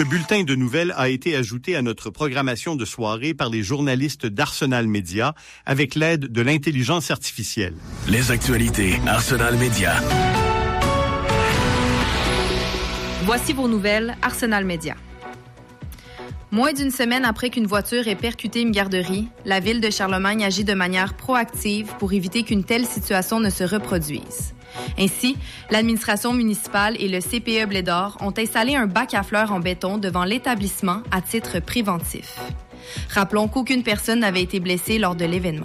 Ce bulletin de nouvelles a été ajouté à notre programmation de soirée par les journalistes d'Arsenal Média avec l'aide de l'intelligence artificielle. Les actualités Arsenal Média. Voici vos nouvelles Arsenal Média. Moins d'une semaine après qu'une voiture ait percuté une garderie, la ville de Charlemagne agit de manière proactive pour éviter qu'une telle situation ne se reproduise. Ainsi, l'administration municipale et le CPE Blédard ont installé un bac à fleurs en béton devant l'établissement à titre préventif. Rappelons qu'aucune personne n'avait été blessée lors de l'événement.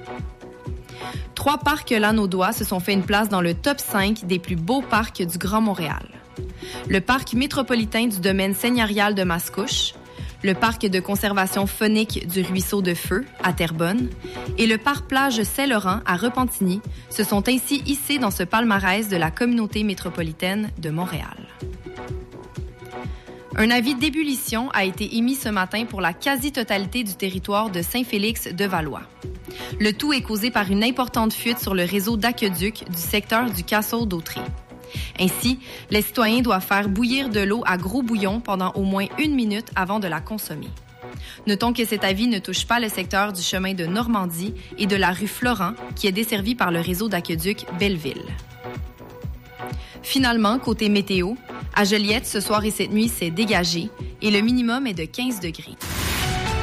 3 parcs lanaudois se sont fait une place dans le top 5 des plus beaux parcs du Grand Montréal. Le parc métropolitain du domaine seigneurial de Mascouche, le parc de conservation faunique du Ruisseau de Feu, à Terrebonne, et le parc plage Saint-Laurent, à Repentigny, se sont ainsi hissés dans ce palmarès de la communauté métropolitaine de Montréal. Un avis d'ébullition a été émis ce matin pour la quasi-totalité du territoire de Saint-Félix-de-Valois. Le tout est causé par une importante fuite sur le réseau d'aqueduc du secteur du Castle d'Autrey. Ainsi, les citoyens doivent faire bouillir de l'eau à gros bouillon pendant au moins 1 minute avant de la consommer. Notons que cet avis ne touche pas le secteur du chemin de Normandie et de la rue Florent, qui est desservi par le réseau d'aqueduc Belleville. Finalement, côté météo, à Joliette, ce soir et cette nuit, c'est dégagé et le minimum est de 15 degrés.